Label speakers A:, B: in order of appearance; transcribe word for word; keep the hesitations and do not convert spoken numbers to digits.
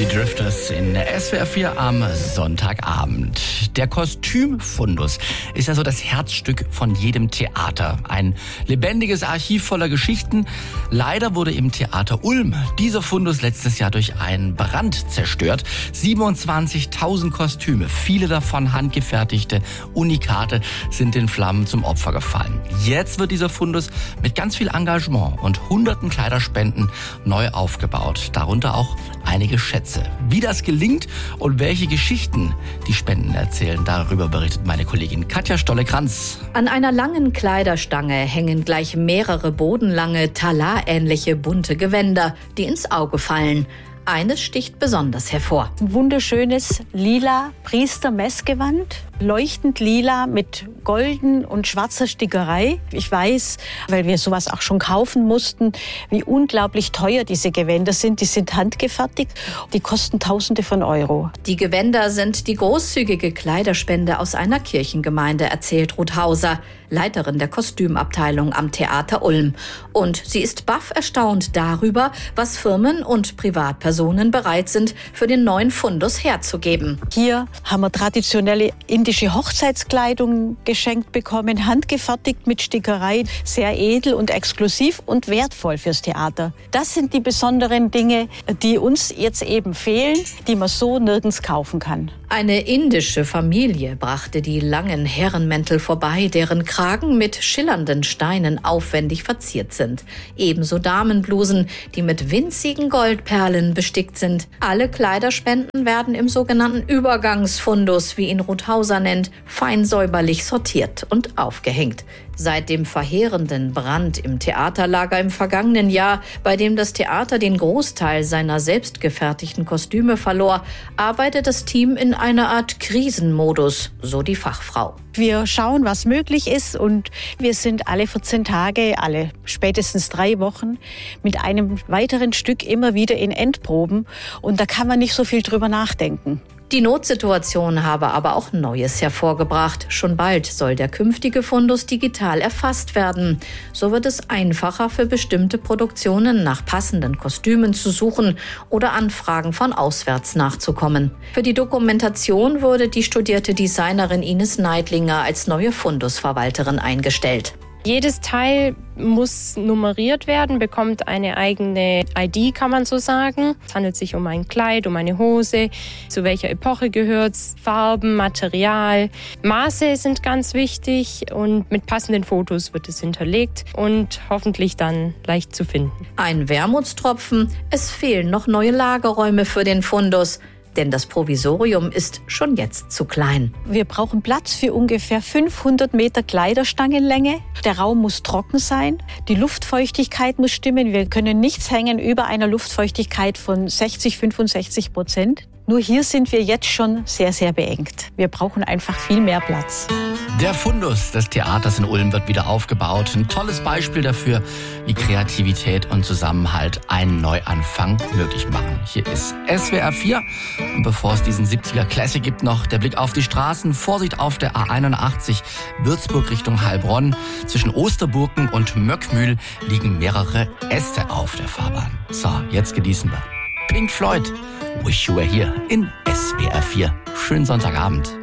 A: Die Drifters in S W R vier am Sonntagabend. Der Kostümfundus ist ja so das Herzstück von jedem Theater. Ein lebendiges Archiv voller Geschichten. Leider wurde im Theater Ulm dieser Fundus letztes Jahr durch einen Brand zerstört. siebenundzwanzigtausend Kostüme, viele davon handgefertigte Unikate, sind den Flammen zum Opfer gefallen. Jetzt wird dieser Fundus mit ganz viel Engagement und hunderten Kleiderspenden neu aufgebaut. Darunter auch einige Schätze. Wie das gelingt und welche Geschichten die Spenden erzählen, darüber berichtet meine Kollegin Katja Stolle-Kranz.
B: An einer langen Kleiderstange hängen gleich mehrere bodenlange, talarähnliche bunte Gewänder, die ins Auge fallen. Eines sticht besonders hervor.
C: Ein wunderschönes lila Priester-Messgewand, leuchtend lila mit golden und schwarzer Stickerei. Ich weiß, weil wir sowas auch schon kaufen mussten, wie unglaublich teuer diese Gewänder sind. Die sind handgefertigt, die kosten Tausende von Euro.
B: Die Gewänder sind die großzügige Kleiderspende aus einer Kirchengemeinde, erzählt Ruth Hauser, Leiterin der Kostümabteilung am Theater Ulm. Und sie ist baff erstaunt darüber, was Firmen und Privatpersonen bereit sind, für den neuen Fundus herzugeben.
C: Hier haben wir traditionelle indische Hochzeitskleidung geschenkt bekommen, handgefertigt mit Stickerei, sehr edel und exklusiv und wertvoll fürs Theater. Das sind die besonderen Dinge, die uns jetzt eben fehlen, die man so nirgends kaufen kann.
B: Eine indische Familie brachte die langen Herrenmäntel vorbei, deren Kragen mit schillernden Steinen aufwendig verziert sind. Ebenso Damenblusen, die mit winzigen Goldperlen bestickt sind. Alle Kleiderspenden werden im sogenannten Übergangsfundus, wie ihn Ruth Hauser nennt, fein säuberlich sortiert und aufgehängt. Seit dem verheerenden Brand im Theaterlager im vergangenen Jahr, bei dem das Theater den Großteil seiner selbstgefertigten Kostüme verlor, arbeitet das Team in einer Art Krisenmodus, so die Fachfrau.
C: Wir schauen, was möglich ist, und wir sind alle vierzehn Tage, alle spätestens drei Wochen mit einem weiteren Stück immer wieder in Endproben, und da kann man nicht so viel drüber nachdenken.
B: Die Notsituation habe aber auch Neues hervorgebracht. Schon bald soll der künftige Fundus digital erfasst werden. So wird es einfacher für bestimmte Produktionen nach passenden Kostümen zu suchen oder Anfragen von auswärts nachzukommen. Für die Dokumentation wurde die studierte Designerin Ines Neidlinger als neue Fundusverwalterin eingestellt.
D: Jedes Teil muss nummeriert werden, bekommt eine eigene I D, kann man so sagen. Es handelt sich um ein Kleid, um eine Hose, zu welcher Epoche gehört es, Farben, Material. Maße sind ganz wichtig und mit passenden Fotos wird es hinterlegt und hoffentlich dann leicht zu finden.
B: Ein Wermutstropfen, es fehlen noch neue Lagerräume für den Fundus. Denn das Provisorium ist schon jetzt zu klein.
C: Wir brauchen Platz für ungefähr fünfhundert Meter Kleiderstangenlänge. Der Raum muss trocken sein. Die Luftfeuchtigkeit muss stimmen. Wir können nichts hängen über einer Luftfeuchtigkeit von sechzig, fünfundsechzig Prozent. Nur hier sind wir jetzt schon sehr, sehr beengt. Wir brauchen einfach viel mehr Platz.
A: Der Fundus des Theaters in Ulm wird wieder aufgebaut. Ein tolles Beispiel dafür, wie Kreativität und Zusammenhalt einen Neuanfang möglich machen. Hier ist S W R vier. Und bevor es diesen siebziger Classic gibt, noch der Blick auf die Straßen. Vorsicht auf der A einundachtzig, Würzburg Richtung Heilbronn. Zwischen Osterburken und Möckmühl liegen mehrere Äste auf der Fahrbahn. So, jetzt genießen wir Pink Floyd, Wish You Were Here in S W R vier. Schönen Sonntagabend.